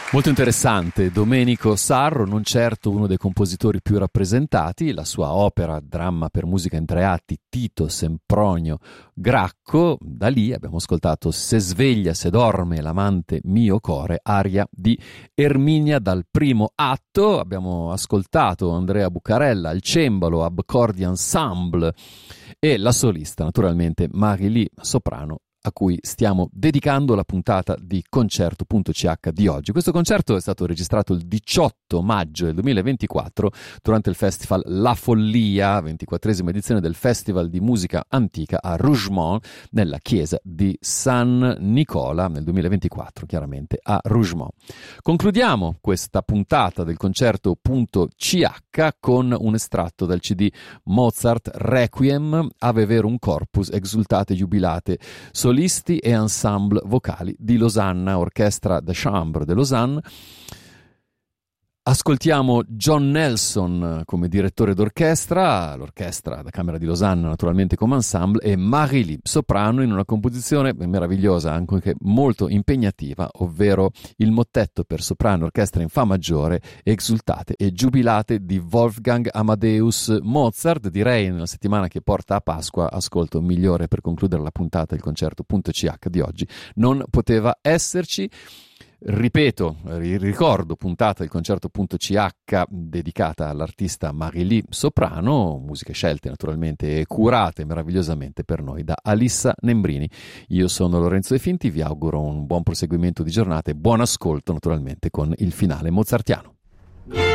Molto interessante, Domenico Sarro, non certo uno dei compositori più rappresentati, la sua opera, dramma per musica in 3 atti, Tito, Sempronio, Gracco, da lì abbiamo ascoltato Se sveglia, se dorme l'amante mio core, aria di Erminia dal primo atto, abbiamo ascoltato Andrea Bucarella al cembalo, Abcordi Ensemble e la solista naturalmente Marie-Lie soprano, a cui stiamo dedicando la puntata di Concerto.ch di oggi. Questo concerto è stato registrato il 18 maggio del 2024 durante il festival La Follia, 24esima edizione del Festival di Musica Antica a Rougemont, nella chiesa di San Nicola, nel 2024, chiaramente a Rougemont. Concludiamo questa puntata del Concerto.ch con un estratto dal CD Mozart Requiem, Ave Verum Corpus, Exultate Jubilate, solisti e ensemble vocali di Losanna, Orchestra de Chambre de Lausanne. Ascoltiamo John Nelson come direttore d'orchestra, l'orchestra da Camera di Losanna naturalmente come ensemble, e Marie-Lie soprano in una composizione meravigliosa, anche molto impegnativa, ovvero il mottetto per soprano e orchestra in fa maggiore, Exultate e Giubilate di Wolfgang Amadeus Mozart. Direi nella settimana che porta a Pasqua, ascolto migliore per concludere la puntata del Concerto.ch di oggi non poteva esserci. Ripeto, ricordo, puntata del Concerto.ch dedicata all'artista Marie-Lie soprano, musiche scelte naturalmente e curate meravigliosamente per noi da Alissa Nembrini. Io sono Lorenzo De Finti, vi auguro un buon proseguimento di giornata e buon ascolto naturalmente con il finale mozartiano.